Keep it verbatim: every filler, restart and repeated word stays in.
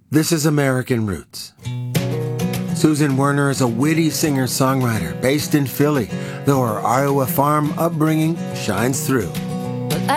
This is American Roots. Susan Werner is a witty singer-songwriter based in Philly, though her Iowa farm upbringing shines through.